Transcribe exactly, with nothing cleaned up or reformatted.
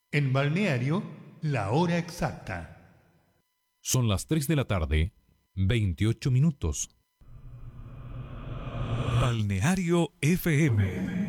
En Balneario, la hora exacta. Son las tres de la tarde, veintiocho minutos. Balneario F M.